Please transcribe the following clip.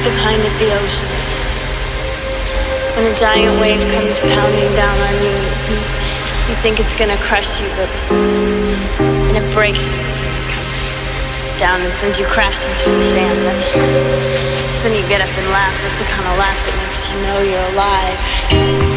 the kind at the ocean. When a giant wave comes pounding down on you, you think it's gonna crush you, but and it breaks you. It comes down and sends you crashing to the sand. That's when you get up and laugh. That's the kind of laugh that makes you know you're alive.